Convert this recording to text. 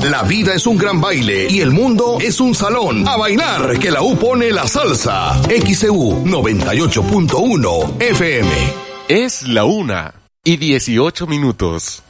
La vida es un gran baile y el mundo es un salón. A bailar, que la U pone la salsa. XEU 98.1 FM. Es la 1:18.